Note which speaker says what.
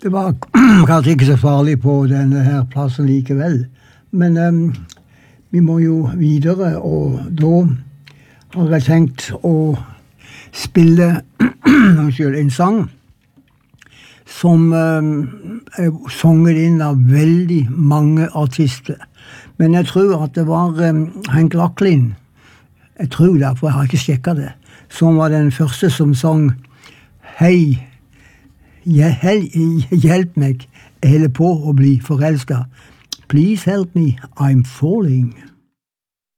Speaker 1: Det var kanskje ikke så farlig på denne her plassen likevel, men vi må jo videre, og da har jeg tenkt å spille en sang som er sunget inn av veldig mange artister. Men jeg tror at det var Hank Locklin, jeg tror det, for jeg har ikke sjekket det, som var den første som sang «Hei, hjelp meg, jeg holder på å bli forelsket. Please help me, I'm falling».